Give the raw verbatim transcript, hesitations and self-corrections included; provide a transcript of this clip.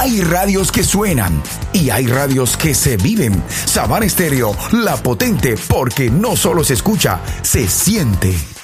Hay radios que suenan y hay radios que se viven. Savana Estéreo, la potente, porque no solo se escucha, se siente.